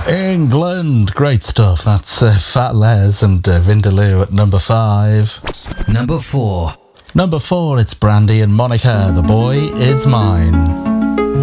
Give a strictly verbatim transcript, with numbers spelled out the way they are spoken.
England, great stuff. That's uh, Fat Les and uh, Vindaloo at number five. Number four. Number four, it's Brandy and Monica. The Boy Is Mine.